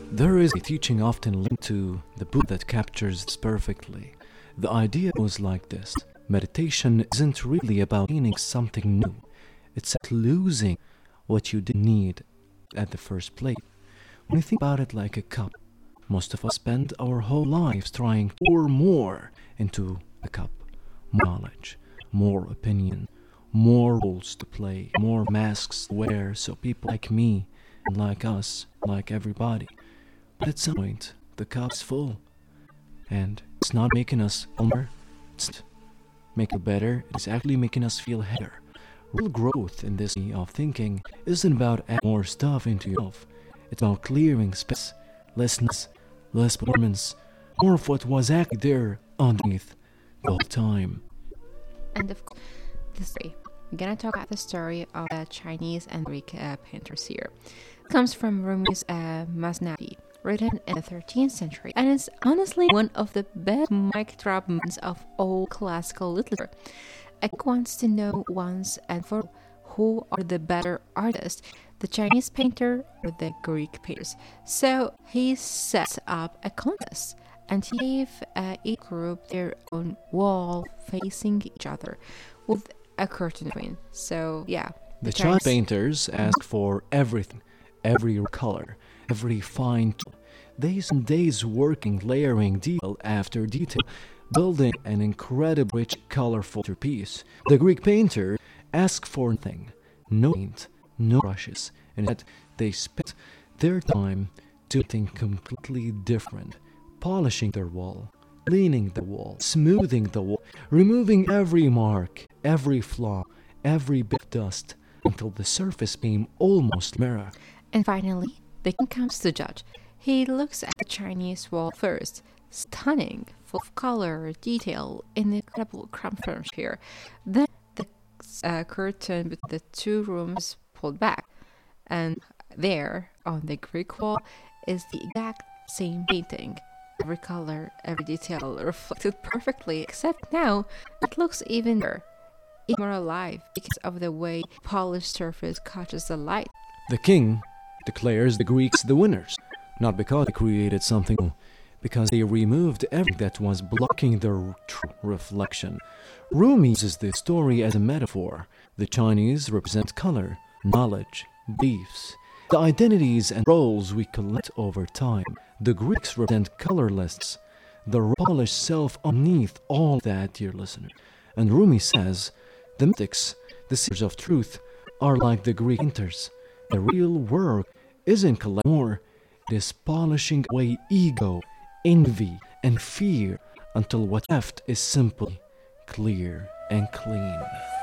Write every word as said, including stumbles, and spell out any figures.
There is a teaching often linked to the book that captures this perfectly. The idea was like this: meditation isn't really about gaining something new, it's about losing what you didn't need at the first place. When you think about it like a cup, most of us spend our whole lives trying to pour more into a cup. More knowledge, more opinion, more roles to play, more masks to wear so people like me and like us, like everybody. But at some point, the cup's full. And it's not making us older, it's making it better, it's actually making us feel better. Real growth in this way of thinking isn't about adding more stuff into yourself. It's about clearing space, less noise, less performance, more of what was actually there underneath the whole time. And of course, the story. We're gonna talk about the story of the Chinese and Greek uh, painters here. It comes from Rumi's uh, Masnavi, written in the thirteenth century, and it's honestly one of the best mic drop moments of all classical literature. A king wants to know once and for all who are the better artists, the Chinese painter or the Greek painters. So he sets up a contest and he gave uh, each group their own wall facing each other with a curtain between. So yeah, The Chinese painters ask for everything, every color, every fine tool. Days and days working, layering detail after detail, building an incredibly rich, colorful piece. The Greek painter asked for nothing, no paint, no brushes, and yet they spent their time doing something completely different, polishing their wall, cleaning the wall, smoothing the wall, removing every mark, every flaw, every bit of dust, until the surface became almost mirror. And finally, the king comes to judge. He looks at the Chinese wall first, stunning, full of color, detail, and incredible craftsmanship here. Then the uh, curtain between the two rooms pulled back, and there, on the Greek wall, is the exact same painting. Every color, every detail reflected perfectly, except now it looks even better, even more alive because of the way the polished surface catches the light. The king declares the Greeks the winners, not because they created something new, because they removed everything that was blocking their true reflection. Rumi uses this story as a metaphor. The Chinese represent color, knowledge, beliefs, the identities and roles we collect over time. The Greeks represent colorlessness, the polished self underneath all that, dear listener. And Rumi says, the mystics, the seekers of truth, are like the Greek painters. The real work isn't collecting more, it is polishing away ego, envy, and fear until what's left is simply clear and clean.